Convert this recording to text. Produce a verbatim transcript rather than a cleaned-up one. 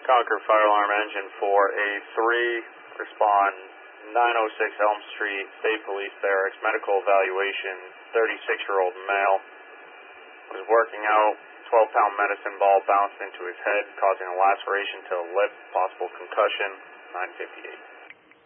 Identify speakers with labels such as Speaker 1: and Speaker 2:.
Speaker 1: Concord Fire Alarm Engine for a three, respond nine oh six Elm Street, State Police Barracks, medical evaluation, thirty-six-year-old male, was working out, twelve pound medicine ball bounced into his head, causing a laceration to the lip, possible concussion, nine fifty-eight.